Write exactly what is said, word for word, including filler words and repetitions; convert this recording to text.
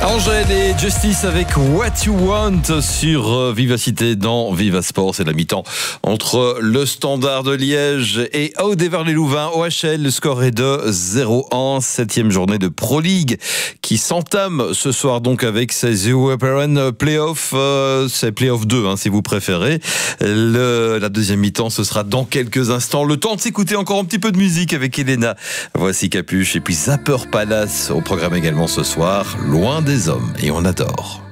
Angèle et Justice avec What You Want sur Vivacité dans Viva Sport. C'est la mi-temps entre le Standard de Liège et Aude-et-Vars-les-Louvains. O H L, le score est de zéro un. Septième journée de Pro League qui s'entame ce soir donc avec ces European Playoff. Euh, c'est Playoff deux hein, si vous préférez. Le, la deuxième mi-temps, ce sera dans quelques instants. Le temps de s'écouter encore un petit peu de musique avec Elena. Voici Capuche et puis Zapper Palace au programme également ce soir. Loin des hommes et on adore.